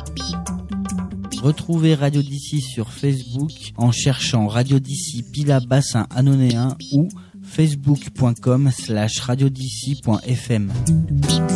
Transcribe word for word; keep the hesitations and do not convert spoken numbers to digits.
Retrouvez Radio d'ici sur Facebook en cherchant Radio d'ici Pilat Bassin Annonéen ou facebook point com slash radio d'ici point f m.